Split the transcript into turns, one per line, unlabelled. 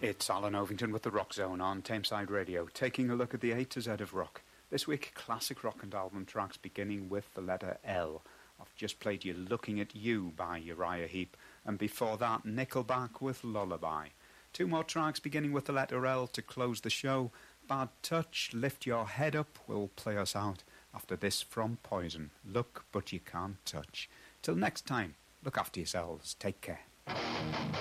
It's Alan Ovington with the Rock Zone on Tameside Radio, taking a look at the A to Z of rock. This week, classic rock and album tracks beginning with the letter L. I've just played you Looking at You by Uriah Heep, and before that, Nickelback with Lullaby. Two more tracks beginning with the letter L to close the show. Bad Touch, Lift Your Head Up will play us out. After this, from Poison, Look But You Can't Touch. Till next time, look after yourselves. Take care.